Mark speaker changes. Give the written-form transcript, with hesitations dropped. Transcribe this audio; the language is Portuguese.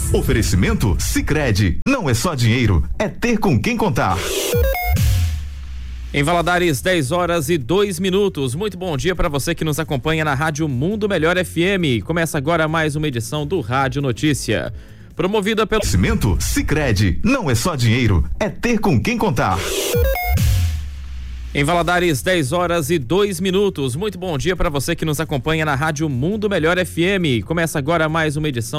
Speaker 1: Oferecimento Sicredi. Não é só dinheiro, é ter com quem contar.
Speaker 2: Em Valadares, 10h02. Muito bom dia para você que nos acompanha na Rádio Mundo Melhor FM. Começa agora mais uma edição do Rádio Notícia. Promovida pelo
Speaker 1: Oferecimento Sicredi. Não é só dinheiro, é ter com quem contar.
Speaker 2: Em Valadares, 10h02. Muito bom dia para você que nos acompanha na Rádio Mundo Melhor FM. Começa agora mais uma edição